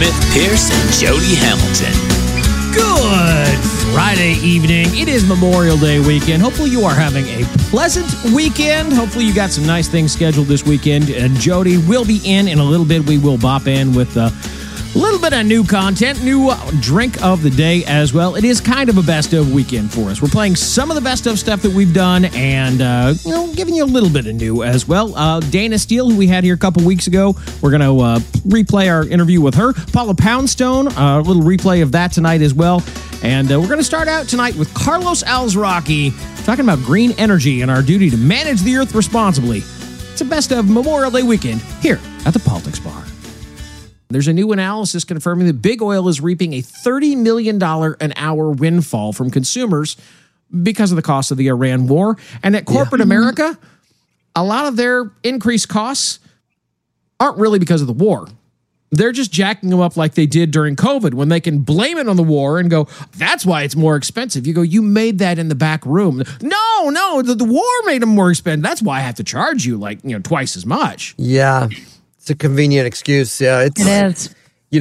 Smith Pierce and Jody Hamilton. Good Friday evening. It is Memorial Day weekend. Hopefully you are having a pleasant weekend. Hopefully you got some nice things scheduled this weekend. And Jody will be in a little bit. We will bop in with a little bit of new content, new drink of the day as well. It is kind of a best of weekend for us. We're playing some of the best of stuff that we've done and, giving you a little bit of new as well. Dana Steele, who we had here a couple weeks ago, we're going to replay our interview with her. Paula Poundstone, a little replay of that tonight as well. And we're going to start out tonight with Carlos Alzraki talking about green energy and our duty to manage the earth responsibly. It's a best of Memorial Day weekend here at the Politics Bar. There's a new analysis confirming that big oil is reaping a $30 million an hour windfall from consumers because of the cost of the Iran war. And that corporate America, a lot of their increased costs aren't really because of the war. They're just jacking them up like they did during COVID when they can blame it on the war and go, that's why it's more expensive. You go, you made that in the back room. No, the war made them more expensive. That's why I have to charge you twice as much. Yeah. It's a convenient excuse. Yeah, it is.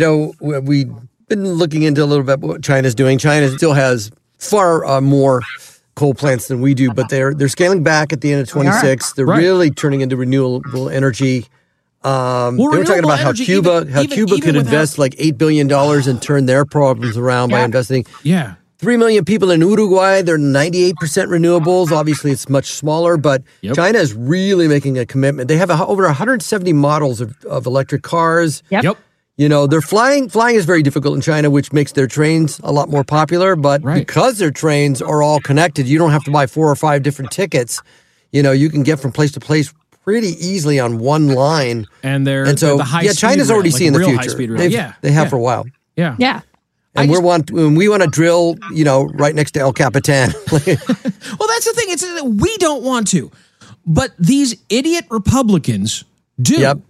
We've been looking into a little bit what China's doing. China still has far more coal plants than we do, but they're scaling back at the end of 26. They're really turning into renewable energy. They were talking about how Cuba could invest like $8 billion and turn their problems around by investing. Yeah. 3 million people in Uruguay, they're 98% renewables. Obviously, it's much smaller, but China is really making a commitment. They have over 170 models of electric cars. Yep. They're flying. Flying is very difficult in China, which makes their trains a lot more popular. But because their trains are all connected, you don't have to buy 4 or 5 different tickets. You can get from place to place pretty easily on one line. And they're the high speed China's already seeing the future. They have for a while. Yeah. Yeah. And we want to drill, right next to El Capitan. Well, that's the thing. It's we don't want to, but these idiot Republicans do. Yep.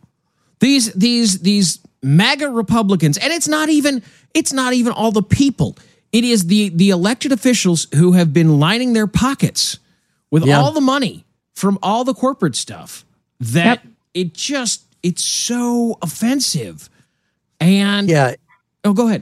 These MAGA Republicans, and it's not even all the people. It is the elected officials who have been lining their pockets with all the money from all the corporate stuff that it's so offensive. And go ahead.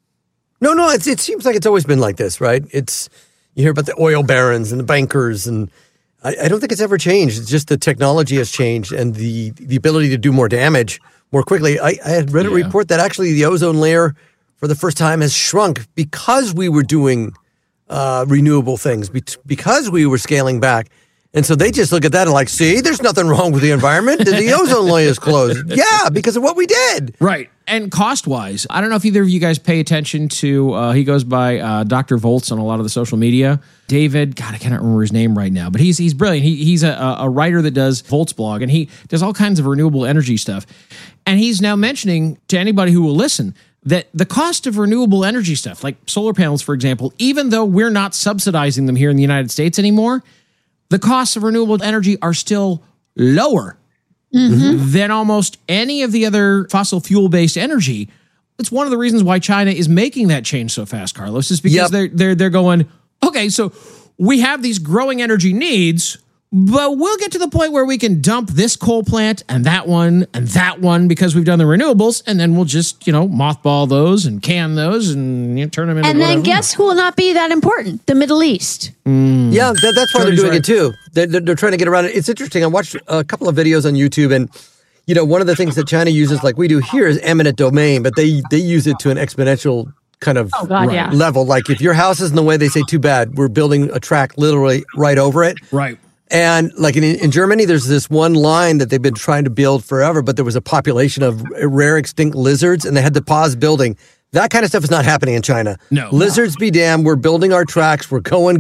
No, it seems like it's always been like this, right? You hear about the oil barons and the bankers, and I don't think it's ever changed. It's just the technology has changed and the ability to do more damage more quickly. I had read a report that actually the ozone layer for the first time has shrunk because we were doing renewable things, because we were scaling back. And so they just look at that and like, see, there's nothing wrong with the environment. The ozone layer is closed. Yeah, because of what we did. Right. And cost-wise, I don't know if either of you guys pay attention to, he goes by Dr. Volts on a lot of the social media. David, God, I cannot remember his name right now, but he's brilliant. He's a writer that does Volts blog, and he does all kinds of renewable energy stuff. And he's now mentioning to anybody who will listen that the cost of renewable energy stuff, like solar panels, for example, even though we're not subsidizing them here in the United States anymore, the costs of renewable energy are still lower than almost any of the other fossil fuel-based energy. It's one of the reasons why China is making that change so fast, Carlos, is because they're going, okay, so we have these growing energy needs, but we'll get to the point where we can dump this coal plant and that one because we've done the renewables, and then we'll just, mothball those and can those and turn them into And whatever. then guess who will not be that important? The Middle East. Yeah, that's why they're doing it too. They're trying to get around it. It's interesting. I watched a couple of videos on YouTube, and one of the things that China uses, like we do here, is eminent domain, but they use it to an exponential kind of level. Like if your house is in the way, they say, too bad. We're building a track literally right over it. Right. And like in Germany, there's this one line that they've been trying to build forever, but there was a population of rare extinct lizards, and they had to pause building. That kind of stuff is not happening in China. No. Lizards be damned. We're building our tracks. We're going.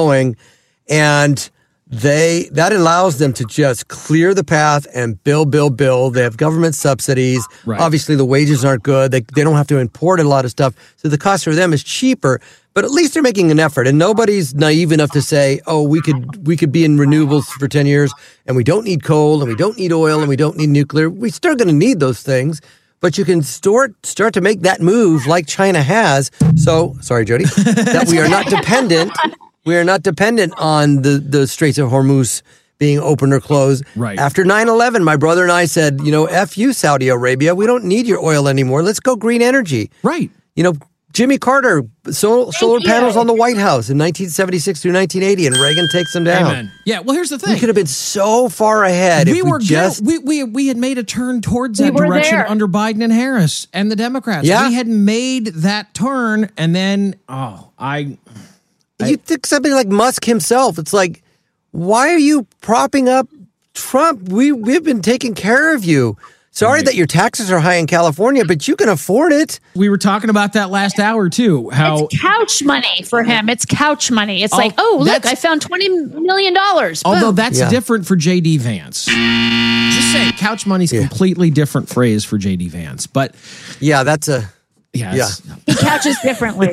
And that allows them to just clear the path and build. They have government subsidies. Right. Obviously, the wages aren't good. They don't have to import a lot of stuff. So the cost for them is cheaper. But at least they're making an effort. And nobody's naive enough to say, oh, we could be in renewables for 10 years, and we don't need coal, and we don't need oil, and we don't need nuclear. We're still going to need those things. But you can start to make that move like China has. So, sorry, Jody, that we are not dependent. We are not dependent on the Straits of Hormuz being open or closed. Right. After 9/11, my brother and I said, F you, Saudi Arabia. We don't need your oil anymore. Let's go green energy. Right. Jimmy Carter, solar panels on the White House in 1976 through 1980, and Reagan takes them down. Amen. Yeah, well, here's the thing. We could have been so far ahead if we had made a turn towards We that were direction there. under Biden and Harris and the Democrats. Yeah. We had made that turn, and then, You think something like Musk himself, it's like, why are you propping up Trump? We've been taking care of you. Sorry that your taxes are high in California, but you can afford it. we were talking about that last hour, too, how... It's couch money for him. It's couch money. It's like, look, that's- I found $20 million. Although Boom. that's Yeah. different for J.D. Vance. Just saying, couch money's a completely different phrase for J.D. Vance. But, Yeah, that's a... it's- He couches differently.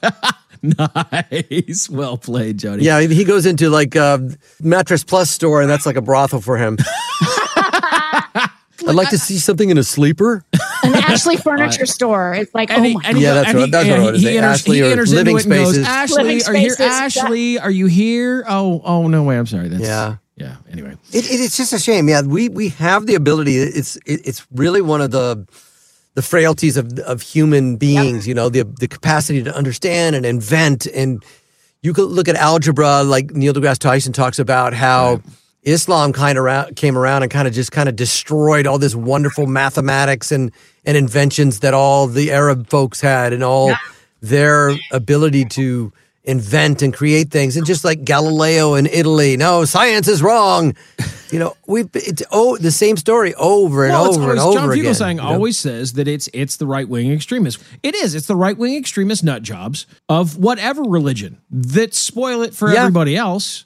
Nice. Well played, Jody. Yeah, he goes into like a Mattress Plus store, and that's like a brothel for him. I'd like to see something in a sleeper. An Ashley furniture store. It's like, And oh he- my and he Yeah, go- that's and what- he- that's and what it is. he enters- Ashley he or enters living into it and goes, spaces. Ashley, Living are you here? spaces, Ashley, are you here? Oh, no way. I'm sorry. That's, Yeah. Yeah. Anyway. It's just a shame. Yeah, we have the ability. It's really one of the frailties of human beings. The capacity to understand and invent. And you could look at algebra, like Neil deGrasse Tyson talks about how Islam came around and kind of destroyed all this wonderful mathematics and inventions that all the Arab folks had, and all their ability to invent and create things. And just like Galileo in Italy, no, science is wrong. It's the same story over and over and over John again. Fugelsang always says that it's the right-wing extremists. It is. It's the right-wing extremist nut jobs of whatever religion that spoil it for everybody else.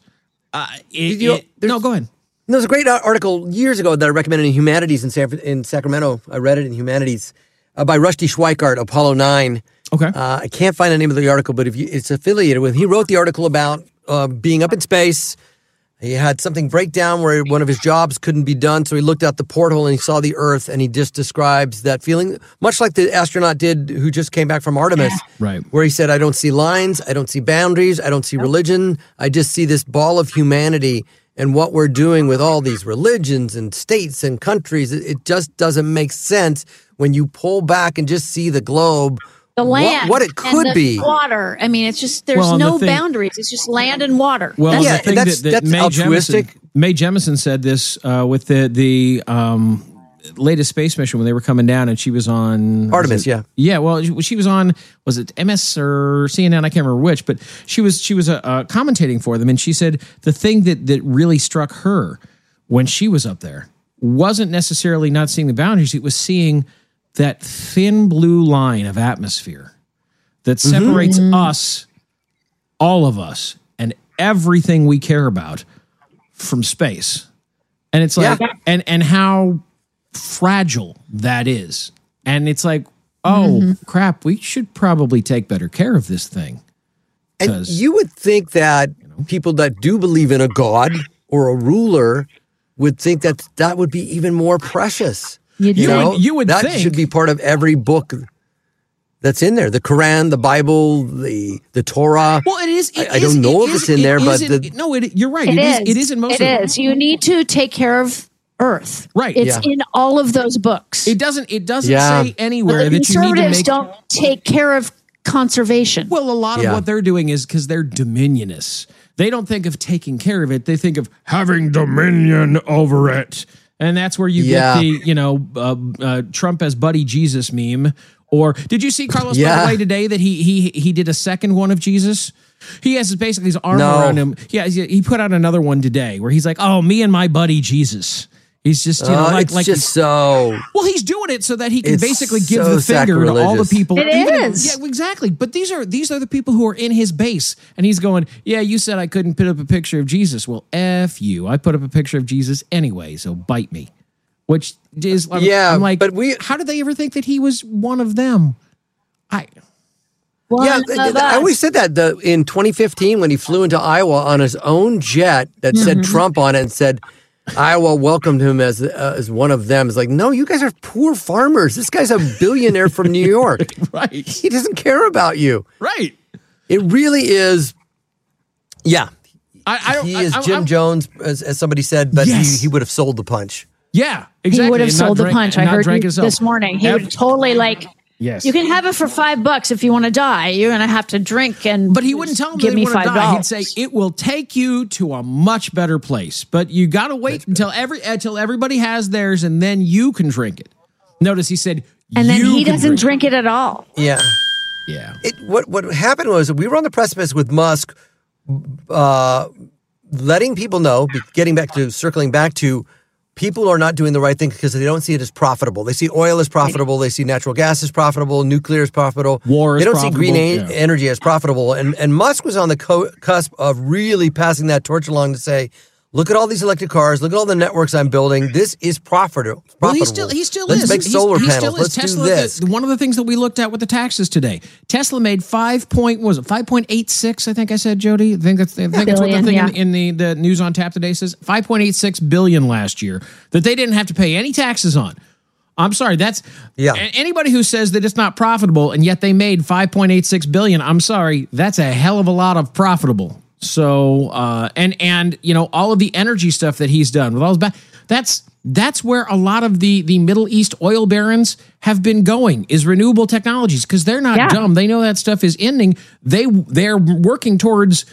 No, go ahead. There's a great article years ago that I recommended in Humanities in Sacramento. I read it in Humanities by Rusty Schweikart, Apollo 9. Okay. I can't find the name of the article, but it's affiliated with. He wrote the article about being up in space. He had something break down where one of his jobs couldn't be done, so he looked out the porthole and he saw the Earth, and he just describes that feeling, much like the astronaut did who just came back from Artemis, Right. where he said, I don't see lines, I don't see boundaries, I don't see religion, I just see this ball of humanity, and what we're doing with all these religions and states and countries, it just doesn't make sense when you pull back and just see the globe. The land, what it could and the be. water. I mean, it's just there's Well, and no the thing- boundaries. It's just land and water. Well, Yeah, the thing that's that Mae altruistic. Jemison said this with the latest space mission when they were coming down, and she was on Artemis, yeah. Yeah, well, she was on, was it MS or CNN? I can't remember which, but she was commentating for them, and she said the thing that really struck her when she was up there wasn't necessarily not seeing the boundaries, it was seeing that thin blue line of atmosphere that separates us, all of us, and everything we care about from space. And it's like, and how fragile that is. And it's like, oh, crap, we should probably take better care of this thing. And you would think that people that do believe in a god or a ruler would think that would be even more precious. You would that think. should be part of every book that's in there. The Quran, the Bible, the Torah. Well, it is. I don't know if it's in there, but you're right. It is in most of them. It is. You need to take care of Earth. Right. It's in all of those books. It doesn't Yeah. say anywhere the that you need to conservatives make. don't take care of conservation. Well, a lot of what they're doing is because they're dominionists. They don't think of taking care of it. They think of having dominion over it. And that's where you get the, Trump as Buddy Jesus meme. Or did you see Carlos Bernabé today that he did a second one of Jesus? He has basically his arm around him. Yeah, he put out another one today where he's like, "Oh, me and my buddy Jesus." He's just it's just so. Well, he's doing it so that he can It's basically give so the finger to all the sacrilegious. people. It is. Yeah, exactly. But these are the people who are in his base, and he's going, "Yeah, you said I couldn't put up a picture of Jesus. Well, F you. I put up a picture of Jesus anyway, so bite me." Which is, I'm like, but how did they ever think that he was one of them? I always said that in 2015 when he flew into Iowa on his own jet that said Trump on it and said Iowa welcomed him as one of them. It's like, no, you guys are poor farmers. This guy's a billionaire from New York. Right. He doesn't care about you. Right. It really is. Yeah. he is Jim Jones, as somebody said, but he would have sold the punch. Yeah, exactly. He would have sold the punch. I heard this morning. He would totally yes. You can have it for $5 if you want to die. You're going to have to drink and. But he wouldn't tell him give me $5. He'd say it will take you to a much better place, but you got to wait until everybody has theirs, and then you can drink it. Notice he said, and then he doesn't drink it at all. Yeah. Yeah. What happened was we were on the precipice with Musk, letting people know, circling back to. People are not doing the right thing because they don't see it as profitable. They see oil as profitable. They see natural gas as profitable. Nuclear is profitable. War is profitable. They don't see green energy as profitable. And Musk was on the cusp of really passing that torch along to say, look at all these electric cars. Look at all the networks I'm building. This is profitable. Well, he still is. Let's make solar panels. Let's Tesla, do this. One of the things that we looked at with the taxes today, Tesla made 5.86. I think I said, Jody. I think that's what the thing in the news on tap today says. 5.86 billion last year that they didn't have to pay any taxes on. I'm sorry. Anybody who says that it's not profitable and yet they made 5.86 billion. I'm sorry. That's a hell of a lot of profitable. So, and all of the energy stuff that he's done with all his that's where a lot of the Middle East oil barons have been going, is renewable technologies, because they're not dumb. They know that stuff is ending. They're working towards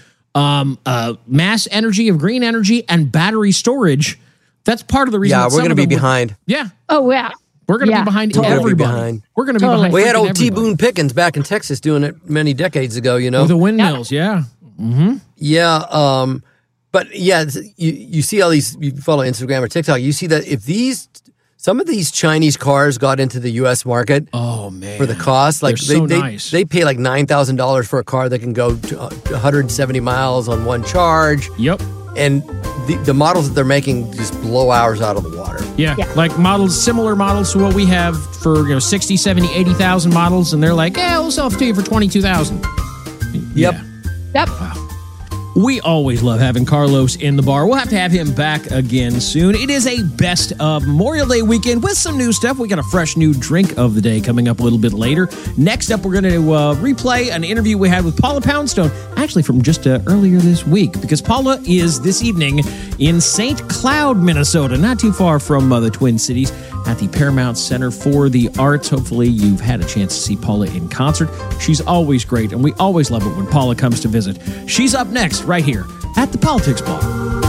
mass energy of green energy and battery storage. That's part of the reason. Yeah, we're going to be behind. Yeah. Oh, yeah. We're going to be behind everybody. Behind. We're going to be behind. We had old T. Boone Pickens back in Texas doing it many decades ago, With the windmills, yeah. Mm-hmm. Yeah, but yeah, you see all these. You follow Instagram or TikTok. You see that if some of these Chinese cars got into the U.S. market, oh man, for the cost, like nice. They pay like $9,000 for a car that can go to 170 miles on one charge. Yep, and the models that they're making just blow ours out of the water. Yeah, like similar models to what we have for 60, 70, 80,000 models, and they're like, we'll sell it to you for 22,000. Yep. Yep. Wow. We always love having Carlos in the bar. We'll have to have him back again soon. It is a best of Memorial Day weekend with some new stuff. We got a fresh new drink of the day coming up a little bit later. Next up, we're going to replay an interview we had with Paula Poundstone, actually from just earlier this week, because Paula is this evening in St. Cloud, Minnesota, not too far from the Twin Cities, at the Paramount Center for the Arts. Hopefully you've had a chance to see Paula in concert. She's always great, and we always love it when Paula comes to visit. She's up next right here at the Politics Bar.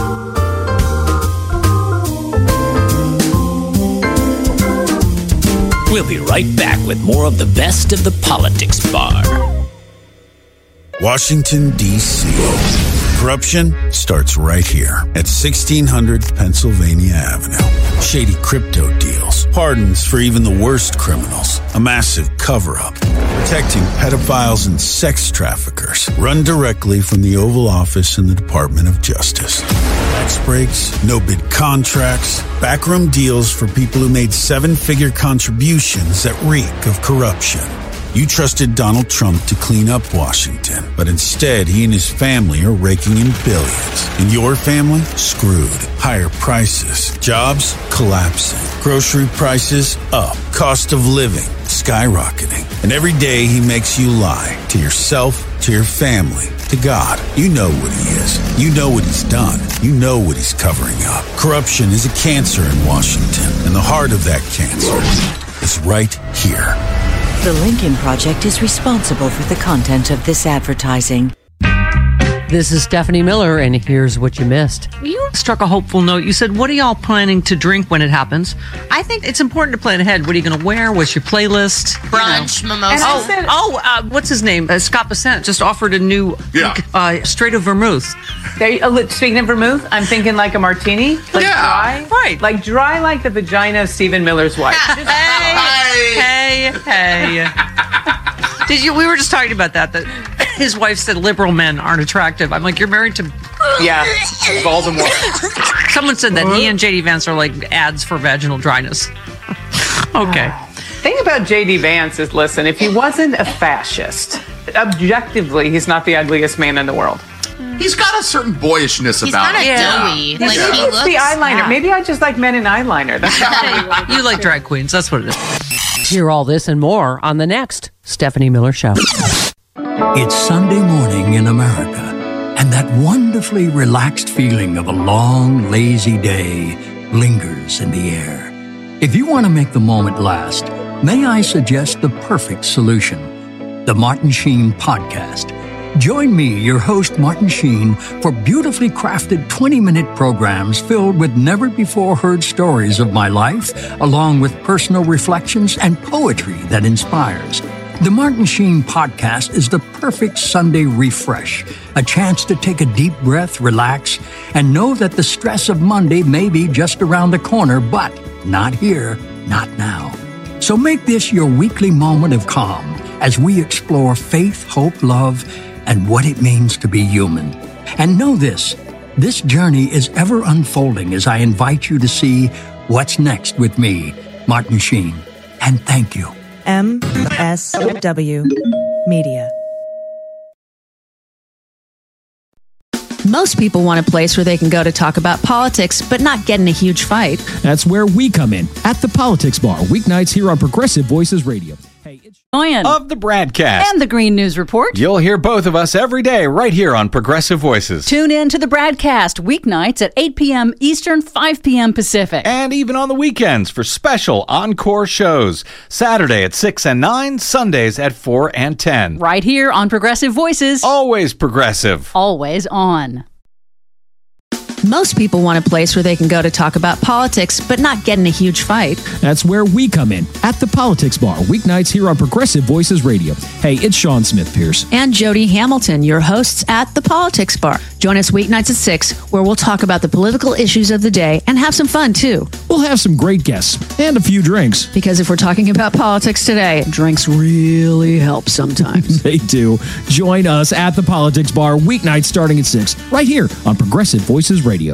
We'll be right back with more of the best of the Politics Bar. Washington, D.C. Corruption starts right here at 1600 Pennsylvania Avenue. Shady crypto deals, pardons for even the worst criminals, a massive cover-up, protecting pedophiles and sex traffickers, run directly from the Oval Office in the Department of Justice. Tax breaks, no-bid contracts, backroom deals for people who made seven-figure contributions that reek of corruption. You trusted Donald Trump to clean up Washington, but instead he and his family are raking in billions. And your family? Screwed. Higher prices. Jobs? Collapsing. Grocery prices? Up. Cost of living? Skyrocketing. And every day he makes you lie. To yourself, to your family, to God. You know what he is. You know what he's done. You know what he's covering up. Corruption is a cancer in Washington, and the heart of that cancer is right here. The Lincoln Project is responsible for the content of this advertising. This is Stephanie Miller, and here's what you missed. You struck a hopeful note. You said, what are y'all planning to drink when it happens? I think it's important to plan ahead. What are you going to wear? What's your playlist? Brunch, mimosa. What's his name? Scott Bassett just offered a new straight of vermouth. Speaking of vermouth, I'm thinking like a martini. Like dry. Right. Like dry like the vagina of Stephen Miller's wife. Hey. We were just talking about that his wife said liberal men aren't attractive. I'm like, you're married to Voldemort. Someone said that he and J.D. Vance are like ads for vaginal dryness. Okay. Thing about J.D. Vance is, listen, if he wasn't a fascist, objectively, he's not the ugliest man in the world. He's got a certain boyishness about him. He's kind of doughy. He looks the eyeliner. Yeah. Maybe I just like men in eyeliner. That's you like drag queens. That's what it is. Hear all this and more on the next Stephanie Miller Show. It's Sunday morning in America. and that wonderfully relaxed feeling of a long, lazy day lingers in the air. If you want to make the moment last, may I suggest the perfect solution, the Martin Sheen Podcast. Join me, your host, Martin Sheen, for beautifully crafted 20-minute programs filled with never-before-heard stories of my life, along with personal reflections and poetry that inspires. The Martin Sheen Podcast is the perfect Sunday refresh, a chance to take a deep breath, relax, and know that the stress of Monday may be just around the corner, but not here, not now. So make this your weekly moment of calm as we explore faith, hope, love, and what it means to be human. And know this journey is ever unfolding as I invite you to see what's next with me, Martin Sheen. And thank you. MSW Media. Most people want a place where they can go to talk about politics, but not get in a huge fight. That's where we come in, at the Politics Bar, weeknights here on Progressive Voices Radio. Hey, it's of the Bradcast and the Green News Report. You'll hear both of us every day right here on Progressive Voices. Tune in to the Bradcast weeknights at 8 p.m. Eastern, 5 p.m. Pacific. And even on the weekends for special encore shows. Saturday at 6 and 9, Sundays at 4 and 10. Right here on Progressive Voices. Always progressive. Always on. Most people want a place where they can go to talk about politics, but not get in a huge fight. That's where we come in, at the Politics Bar, weeknights here on Progressive Voices Radio. Hey, it's Sean Smith Pierce. And Jody Hamilton, your hosts at the Politics Bar. Join us weeknights at 6, where we'll talk about the political issues of the day and have some fun, too. We'll have some great guests and a few drinks. Because if we're talking about politics today, drinks really help sometimes. They do. Join us at the Politics Bar, weeknights starting at 6, right here on Progressive Voices Radio.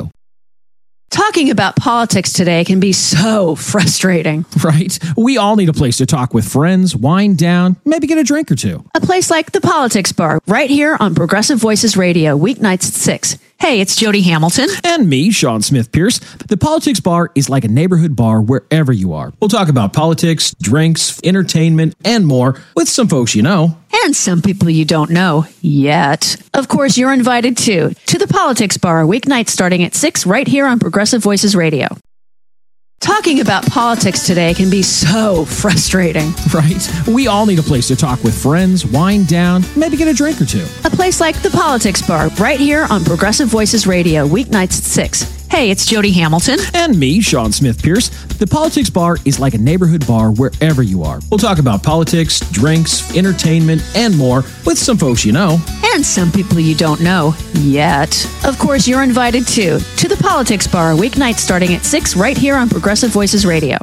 Talking about politics today can be so frustrating. Right? We all need a place to talk with friends, wind down, maybe get a drink or two. A place like the Politics Bar, right here on Progressive Voices Radio, weeknights at 6. Hey, it's Jody Hamilton. And me, Sean Smith Pierce. The Politics Bar is like a neighborhood bar wherever you are. We'll talk about politics, drinks, entertainment, and more with some folks you know. And some people you don't know yet. Of course, you're invited too to the Politics Bar, weeknights starting at 6 right here on Progressive Voices Radio. Talking about politics today can be so frustrating. Right? We all need a place to talk with friends, wind down, maybe get a drink or two. A place like the Politics Bar, right here on Progressive Voices Radio, weeknights at 6. Hey, it's Jody Hamilton. And me, Sean Smith Pierce. The Politics Bar is like a neighborhood bar wherever you are. We'll talk about politics, drinks, entertainment, and more with some folks you know. And some people you don't know yet. Of course, you're invited too to the Politics Bar, weeknights starting at 6 right here on Progressive Voices Radio.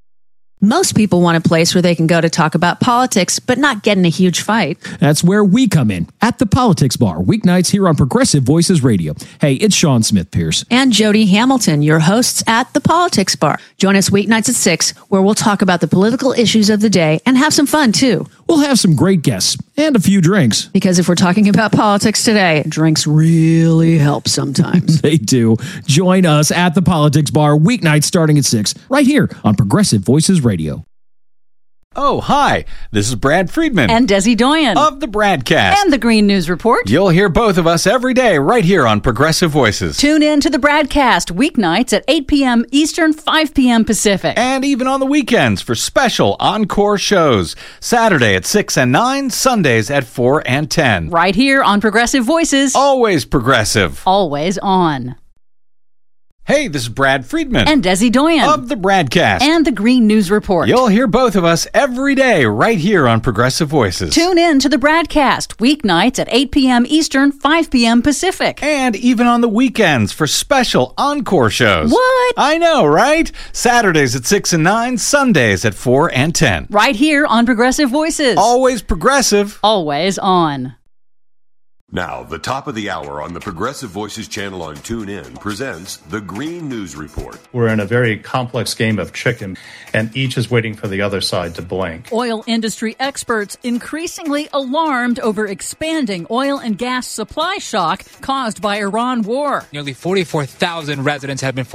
Most people want a place where they can go to talk about politics, but not get in a huge fight. That's where we come in, at the Politics Bar, weeknights here on Progressive Voices Radio. Hey, it's Sean Smith Pierce. And Jody Hamilton, your hosts at the Politics Bar. Join us weeknights at 6, where we'll talk about the political issues of the day and have some fun, too. We'll have some great guests and a few drinks. Because if we're talking about politics today, drinks really help sometimes. They do. Join us at the Politics Bar, weeknights starting at 6, right here on Progressive Voices Radio. Oh, hi. This is Brad Friedman. And Desi Doyen. Of the Bradcast. And the Green News Report. You'll hear both of us every day right here on Progressive Voices. Tune in to the Bradcast weeknights at 8 p.m. Eastern, 5 p.m. Pacific. And even on the weekends for special encore shows. Saturday at 6 and 9, Sundays at 4 and 10. Right here on Progressive Voices. Always progressive. Always on. Hey, this is Brad Friedman. And Desi Doyen. Of the Bradcast. And the Green News Report. You'll hear both of us every day right here on Progressive Voices. Tune in to the Bradcast weeknights at 8 p.m. Eastern, 5 p.m. Pacific. And even on the weekends for special encore shows. What? I know, right? Saturdays at 6 and 9, Sundays at 4 and 10. Right here on Progressive Voices. Always progressive. Always on. Now, the top of the hour on the Progressive Voices channel on TuneIn presents the Green News Report. We're in a very complex game of chicken, and each is waiting for the other side to blink. Oil industry experts increasingly alarmed over expanding oil and gas supply shock caused by Iran war. Nearly 44,000 residents have been